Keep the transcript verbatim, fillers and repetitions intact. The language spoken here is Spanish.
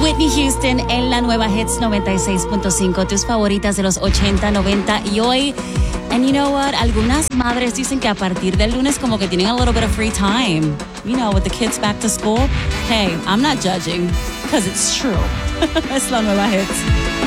Whitney Houston en la nueva Hits noventa y seis punto cinco, tus favoritas de los ochenta, noventa y hoy. And you know what? Algunas madres dicen que a partir del lunes como que tienen a little bit of free time. You know, with the kids back to school. Hey, I'm not judging, because it's true. Es la nueva Hits.